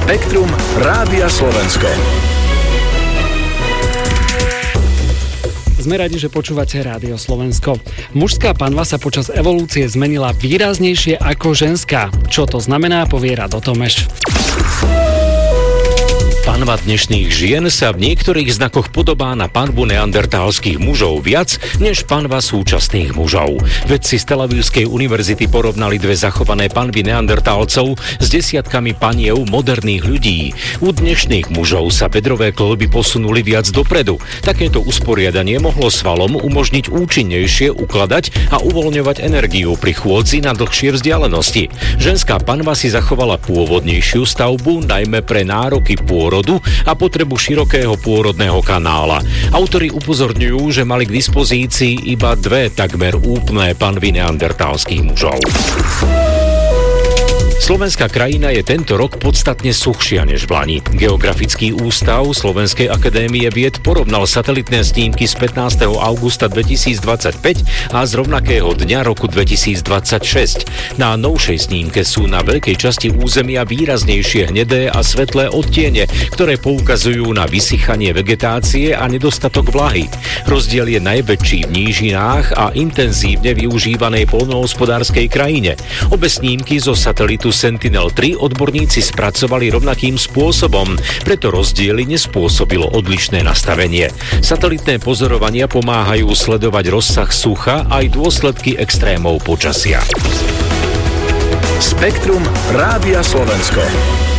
Spektrum Rádia Slovensko. Sme radi, že počúvate Rádio Slovensko. Mužská panva sa počas evolúcie zmenila výraznejšie ako ženská. Čo to znamená, povie Rado Tomeš. Panva dnešných žien sa v niektorých znakoch podobá na panvu neandertálskych mužov viac, než panva súčasných mužov. Vedci z Tel Avivskej univerzity porovnali dve zachované panvy neandertálcov s desiatkami paniev moderných ľudí. U dnešných mužov sa bedrové kĺby posunuli viac dopredu. Takéto usporiadanie mohlo svalom umožniť účinnejšie ukladať a uvoľňovať energiu pri chôdzi na dlhšie vzdialenosti. Ženská panva si zachovala pôvodnejšiu stavbu, najmä pre nároky pôrodu a potrebu širokého pôrodného kanála. Autori upozorňujú, že mali k dispozícii iba dve takmer úplné panvy neandertálskych mužov. Slovenská krajina je tento rok podstatne suchšia než v lani. Geografický ústav Slovenskej akadémie vied porovnal satelitné snímky z 15. augusta 2025 a z rovnakého dňa roku 2026. Na novšej snímke sú na veľkej časti územia výraznejšie hnedé a svetlé odtiene, ktoré poukazujú na vysychanie vegetácie a nedostatok vlahy. Rozdiel je najväčší v nížinách a intenzívne využívanej poľnohospodárskej krajine. Obe snímky zo satelitu Sentinel-3 odborníci spracovali rovnakým spôsobom, preto rozdiely nespôsobilo odlišné nastavenie. Satelitné pozorovania pomáhajú sledovať rozsah sucha aj dôsledky extrémov počasia. Spektrum Rádia Slovensko.